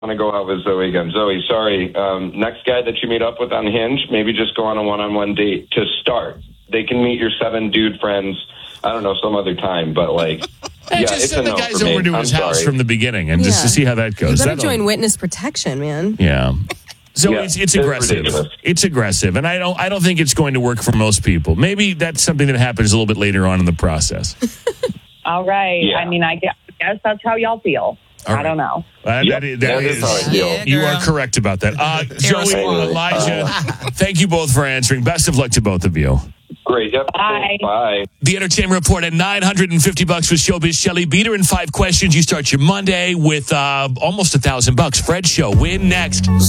want to go out with Zoe again. Zoe, sorry. Next guy that you meet up with on Hinge, maybe just go on a one-on-one date to start. They can meet your 7 dude friends, I don't know, some other time, but just send the guys over to his house from the beginning and just to see how that goes. You better join witness protection, man. Yeah. So it's aggressive. It's aggressive, and I don't think it's going to work for most people. Maybe that's something that happens a little bit later on in the process. All right. Yeah. I mean, I guess that's how y'all feel. All right. I don't know. That is how I feel. You are correct about that. Joey, Elijah, thank you both for answering. Best of luck to both of you. Great. Yep. Bye. Bye. The Entertainment Report at $950 with Showbiz Shelley. Beat her in 5 questions. You start your Monday with almost $1,000. Fred Show. Win next.